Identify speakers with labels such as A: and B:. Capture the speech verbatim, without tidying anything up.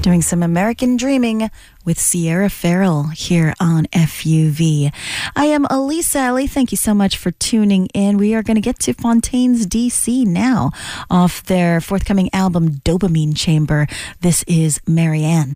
A: doing some American Dreaming with Sierra Farrell here on F U V. I am Elisa Ellie. Thank you so much for tuning in. We are going to get to Fontaines D C now off their forthcoming album Dopamine Chamber. This is Marianne.